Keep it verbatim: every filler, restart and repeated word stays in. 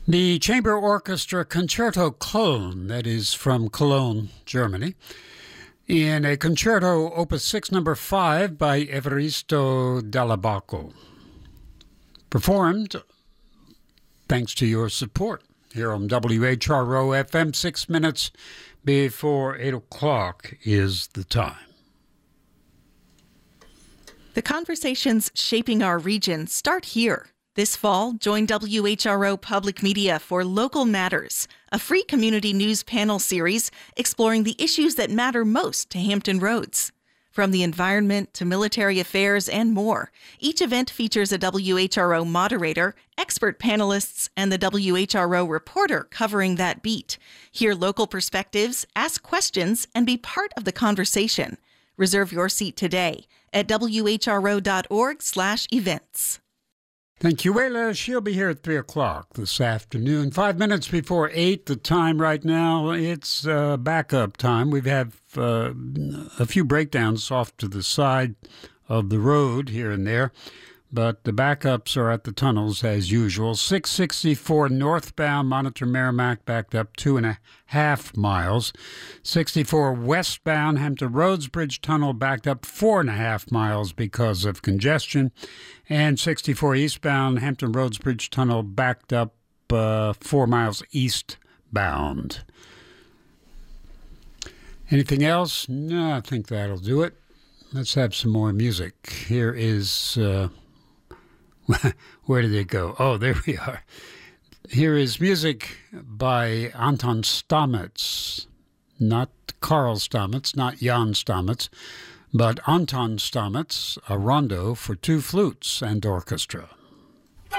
The Chamber Orchestra Concerto Cologne, that is from Cologne, Germany, in a concerto opus six number five by Evaristo Dall'Abaco. Performed thanks to your support here on W H R O F M. Six minutes before eight o'clock is the time. The conversations shaping our region start here. This fall, join W H R O Public Media for Local Matters, a free community news panel series exploring the issues that matter most to Hampton Roads. From the environment to military affairs and more, each event features a W H R O moderator, expert panelists, and the W H R O reporter covering that beat. Hear local perspectives, ask questions, and be part of the conversation. Reserve your seat today at W H R O dot org slash events. Thank you, Wayla. She'll be here at three o'clock this afternoon. Five minutes before eight, the time right now, it's uh, backup time. We have uh, a few breakdowns off to the side of the road here and there, but the backups are at the tunnels as usual. six sixty-four northbound, Monitor Merrimack backed up two and a half miles. sixty-four westbound, Hampton Roads Bridge Tunnel backed up four and a half miles because of congestion. And sixty-four eastbound, Hampton Roads Bridge Tunnel backed up uh, four miles eastbound. Anything else? No, I think that'll do it. Let's have some more music. Here is... Uh, where did it go? Oh, there we are. Here is music by Anton Stamets. Not Carl Stamets, not Jan Stamets, but Anton Stamets, a rondo for two flutes and orchestra.